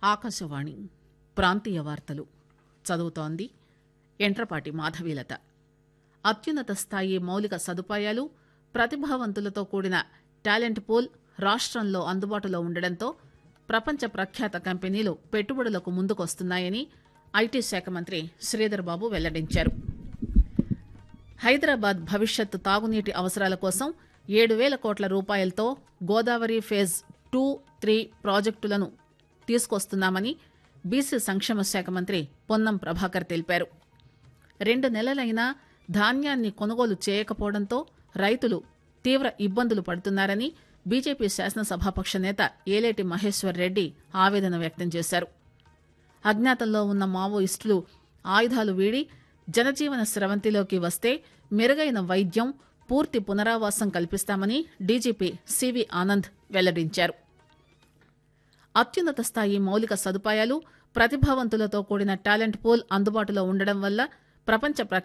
ఆకాశవాణి ప్రాంతీయ వార్తలు చదువుతోంది ఎంట్రపాటి మాధవీలత. అత్యున్నత స్థాయి మౌలిక సదుపాయాలు, ప్రతిభావంతులతో కూడిన టాలెంట్ పూల్ రాష్టంలో అందుబాటులో ఉండడంతో ప్రపంచ ప్రఖ్యాత కంపెనీలు పెట్టుబడులకు ముందుకొస్తున్నాయని ఐటీ శాఖ మంత్రి శ్రీధర్ బాబు వెల్లడించారు. హైదరాబాద్ భవిష్యత్ తాగునీటి అవసరాల కోసం 7,000 కోట్ల రూపాయలతో గోదావరి ఫేజ్ 2, 3 ప్రాజెక్టులను తీసుకొస్తున్నామని బీసీ సంక్షేమ శాఖ మంత్రి పొన్నం ప్రభాకర్ తెలిపారు. 2 నెలలైనా ధాన్యాన్ని కొనుగోలు చేయకపోవడంతో రైతులు తీవ్ర ఇబ్బందులు పడుతున్నారని బీజేపీ శాసనసభాపక్ష నేత ఏలేటి మహేశ్వర్ రెడ్డి ఆవేదన వ్యక్తం చేశారు. అజ్ఞాతంలో ఉన్న మావోయిస్టులు ఆయుధాలు వీడి జనజీవన స్రవంతిలోకి వస్తే మెరుగైన వైద్యం, పూర్తి పునరావాసం కల్పిస్తామని డీజీపీ సివి ఆనంద్ వెల్లడించారు. అత్యున్నత స్థాయి మౌలిక సదుపాయాలు, ప్రతిభావంతులతో కూడిన టాలెంట్ పూల్ అందుబాటులో ఉండడం వల్ల ప్రపంచ